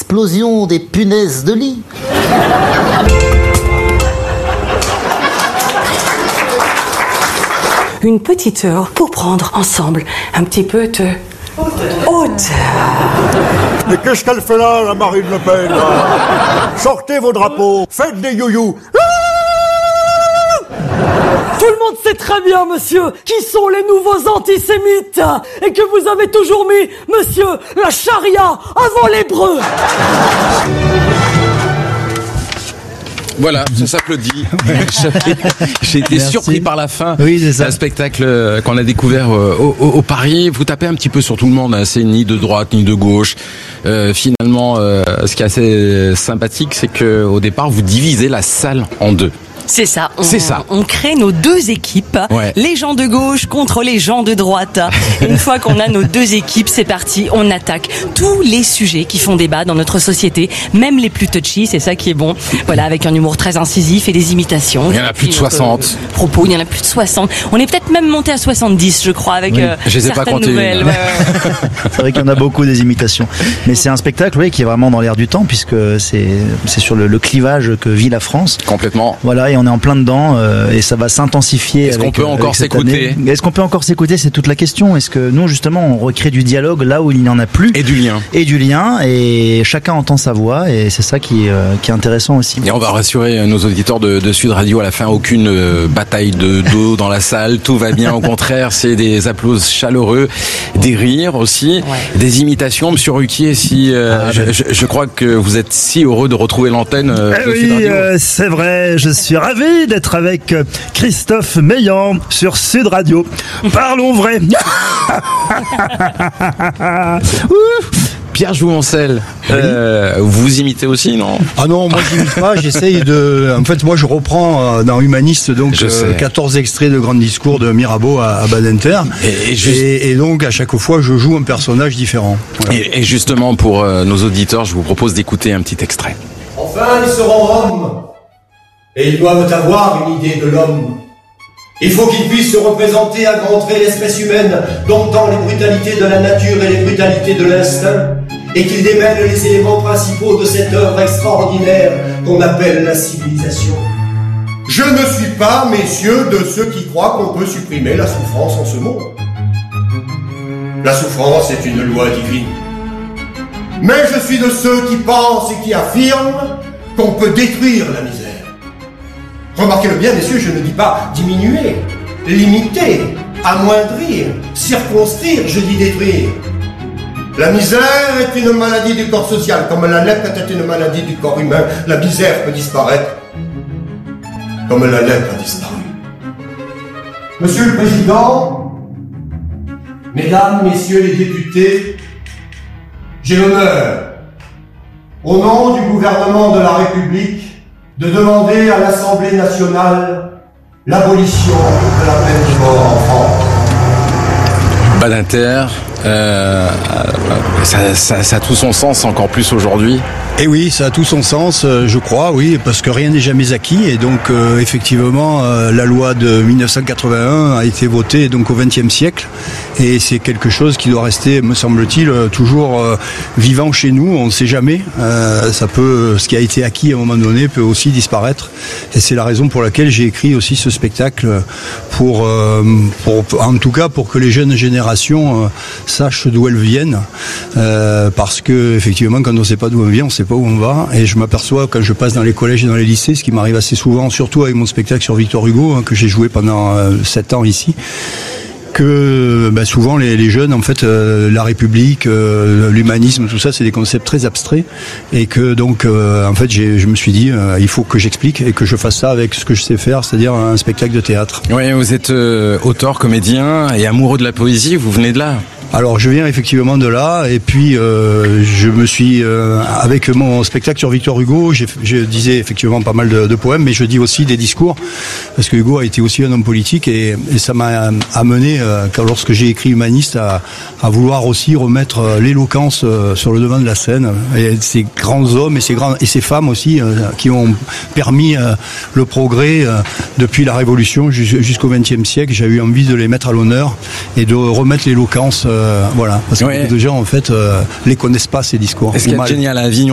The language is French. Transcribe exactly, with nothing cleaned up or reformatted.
l'explosion des punaises de lit. Une petite heure pour prendre ensemble un petit peu de hauteur. Mais qu'est-ce qu'elle fait là, la Marine Le Pen là? Sortez vos drapeaux, faites des you-you. Tout le monde sait très bien, monsieur, qui sont les nouveaux antisémites et que vous avez toujours mis, monsieur, la charia avant l'hébreu. Voilà, ça s'applaudit. J'ai été Merci. surpris par la fin. Oui, c'est ça. Un spectacle qu'on a découvert au, au, au Paris. Vous tapez un petit peu sur tout le monde. Hein. C'est ni de droite ni de gauche. Euh, finalement, euh, ce qui est assez sympathique, c'est que au départ, vous divisez la salle en deux. C'est ça. On, C'est ça. On crée nos deux équipes. Ouais. Les gens de gauche contre les gens de droite. Une fois qu'on a nos deux équipes, c'est parti. On attaque tous les sujets qui font débat dans notre société, même les plus touchy. C'est ça qui est bon. Voilà, avec un humour très incisif et des imitations. Il y en a plus de soixante. Euh, propos, il y en a plus de soixante. On est peut-être même monté à soixante-dix, je crois, avec Oui. euh, Je les ai pas certaines comptés. nouvelles. Ouais, ouais. C'est vrai qu'il y en a beaucoup des imitations. Mais c'est un spectacle, oui, qui est vraiment dans l'air du temps, puisque c'est c'est sur le, le clivage que vit la France. Complètement. Voilà, et on est en plein dedans, euh, et ça va s'intensifier. Est-ce qu'on avec, peut euh, encore avec cette s'écouter année. Est-ce qu'on peut encore s'écouter? C'est toute la question. Est-ce que nous, justement, on recrée du dialogue là où il n'y en a plus? Et du lien. Et du lien, et chacun entend sa voix, et c'est ça qui, euh, qui est intéressant aussi. Et on va rassurer nos auditeurs de, de Sud Radio à la fin, aucune euh, bataille de dos dans la salle, tout va bien, au contraire, c'est des applaudissements chaleureux, des rires aussi, Ouais. des imitations. Monsieur Ruquier, si euh, Ah, je, je, je crois que vous êtes si heureux de retrouver l'antenne euh, Eh de Sud oui, Radio. euh, c'est vrai, je suis ravi d'être avec euh, Christophe Meillan sur Sud Radio. Parlons vrai. Ouf. Pierre Jouvencel, euh, vous imitez aussi, non? Ah non, moi j'imite pas, j'essaye de... En fait, moi je reprends euh, dans Humaniste donc Je sais. euh, quatorze extraits de grands discours de Mirabeau à, à Badinter. Et- et juste- et, et donc à chaque fois je joue un personnage différent. Voilà. Et, et justement, pour euh, nos auditeurs, je vous propose d'écouter un petit extrait. Enfin, ils seront hommes. Et ils doivent avoir une idée de l'homme. Il faut qu'ils puissent se représenter à grands traits l'espèce humaine, domptant les brutalités de la nature et les brutalités de l'instinct, et qu'ils démêlent les éléments principaux de cette œuvre extraordinaire qu'on appelle la civilisation. Je ne suis pas, messieurs, de ceux qui croient qu'on peut supprimer la souffrance en ce monde. La souffrance est une loi divine. Mais je suis de ceux qui pensent et qui affirment qu'on peut détruire la misère. Remarquez-le bien, messieurs, je ne dis pas diminuer, limiter, amoindrir, circonscrire, je dis détruire. La misère est une maladie du corps social, comme la lèpre était une maladie du corps humain. La misère peut disparaître, comme la lèpre a disparu. Monsieur le Président, Mesdames, Messieurs les députés, j'ai l'honneur, au nom du gouvernement de la République, de demander à l'Assemblée nationale l'abolition de la peine de mort en France. Badinter, euh, ça, ça, ça a tout son sens encore plus aujourd'hui. Et oui, ça a tout son sens, euh, je crois, oui, parce que rien n'est jamais acquis. Et donc, euh, effectivement, euh, la loi de dix-neuf cent quatre-vingt-un a été votée donc au vingtième siècle, et c'est quelque chose qui doit rester, me semble-t-il, euh, toujours euh, vivant chez nous. On ne sait jamais. Euh, ça peut, ce qui a été acquis à un moment donné, peut aussi disparaître. Et c'est la raison pour laquelle j'ai écrit aussi ce spectacle pour, euh, pour, en tout cas, pour que les jeunes générations euh, sachent d'où elles viennent, euh, parce que effectivement, quand on ne sait pas d'où on vient, on sait pas où on va, et je m'aperçois quand je passe dans les collèges et dans les lycées, ce qui m'arrive assez souvent, surtout avec mon spectacle sur Victor Hugo, hein, que j'ai joué pendant euh, sept ans ici, que ben, souvent les, les jeunes, en fait, euh, la République, euh, l'humanisme, tout ça, c'est des concepts très abstraits, et que donc, euh, en fait, j'ai, je me suis dit, euh, il faut que j'explique et que je fasse ça avec ce que je sais faire, c'est-à-dire un spectacle de théâtre. Oui, vous êtes euh, auteur, comédien et amoureux de la poésie, vous venez de là. Alors je viens effectivement de là, et puis euh, je me suis euh, avec mon spectacle sur Victor Hugo, j'ai, je disais effectivement pas mal de, de poèmes, mais je dis aussi des discours, parce que Hugo a été aussi un homme politique, et, et ça m'a amené euh, quand, lorsque j'ai écrit Humaniste à, à vouloir aussi remettre euh, l'éloquence euh, sur le devant de la scène, et ces grands hommes et ces grands et ces femmes aussi euh, qui ont permis euh, le progrès euh, depuis la Révolution jusqu'au vingtième siècle. J'ai eu envie de les mettre à l'honneur et de remettre l'éloquence. Euh, voilà, parce que Ouais. beaucoup de gens en fait euh, les connaissent pas, ces discours. Et ce qui est génial à Avignon,